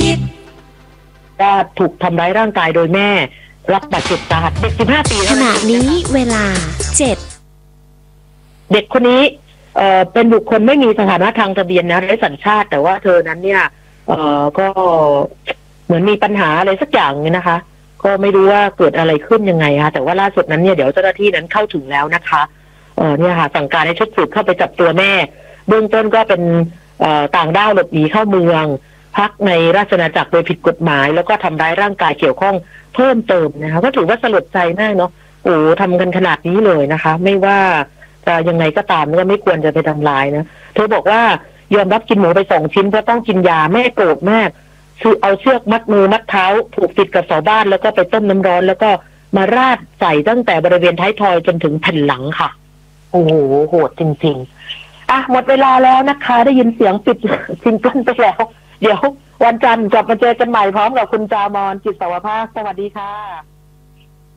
ว่าถูกทำร้ายร่างกายโดยแม่รับบาดเจ็บสาหัสเด็ก15 ปีขณะนี้เวลา7 เด็กคนนี้เป็นบุคคลไม่มีสถานะทางทะเบียนนะไร้สัญชาติแต่ว่าเธอนั้นเนี่ยก็เหมือนมีปัญหาอะไรสักอย่างนี่นะคะก็ไม่รู้ว่าเกิดอะไรขึ้นยังไงคะแต่ว่าล่าสุดนั้นเนี่ยเดี๋ยวเจ้าหน้าที่นั้นเข้าถึงแล้วนะคะเนี่ยค่ะสั่งการให้ชุดสืบเข้าไปจับตัวแม่เบื้องต้นก็เป็นต่างด้าวหลบหนีเข้าเมืองพักในราชอาณาจักรโดยผิดกฎหมายแล้วก็ทำร้ายร่างกายเกี่ยวข้องเพิ่มเติมนะคะก็ถือว่าสลดใจมากเนาะโอ้ทำกันขนาดนี้เลยนะคะไม่ว่าจะยังไงก็ตามก็ไม่ควรจะไปทำร้ายนะเธอบอกว่ายอมรับกินหมูไป2 ชิ้นเพราะต้องกินยาแม่โกรธมากคือเอาเชือกมัดมือมัดเท้าผูกติดกับเสาบ้านแล้วก็ไปต้มน้ำร้อนแล้วก็มาราดใส่ตั้งแต่บริเวณท้ายทอยจนถึงแผ่นหลังค่ะโอ้โหโหดจริงๆหมดเวลาแล้วนะคะได้ยินเสียงปิดซิงเกิลไปแล้วเดี๋ยววันจันทร์กลับมาเจอกันใหม่พร้อมกับคุณจามอนจิตสวภาสสวัสดีค่ะ